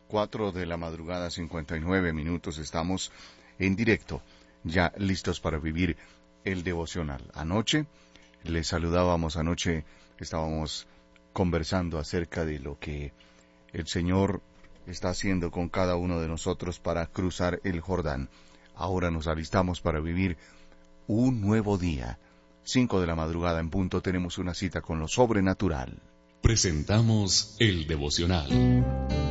4 de la madrugada, 59 minutos. Estamos en directo, ya listos para vivir el devocional. Anoche estábamos conversando acerca de lo que el Señor está haciendo con cada uno de nosotros para cruzar el Jordán. Ahora nos alistamos para vivir un nuevo día. 5 de la madrugada en punto, tenemos una cita con lo sobrenatural. Presentamos el devocional.